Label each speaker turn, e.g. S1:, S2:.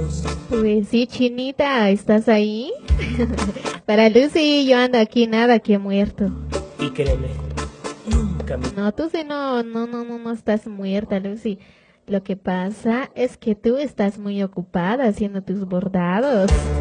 S1: Pues sí, Chinita, ¿estás ahí? Para Lucy, yo ando aquí nada que muerto.
S2: Y créeme, nunca me...
S1: No, tú sí no estás muerta, Lucy. Lo que pasa es que tú estás muy ocupada haciendo tus bordados.